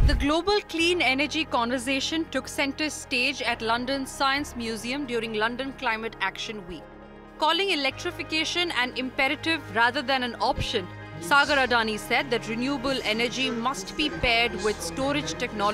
The global clean energy conversation took centre stage at London's Science Museum during London Climate Action Week. Calling electrification an imperative rather than an option, Sagar Adani said that renewable energy must be paired with storage technology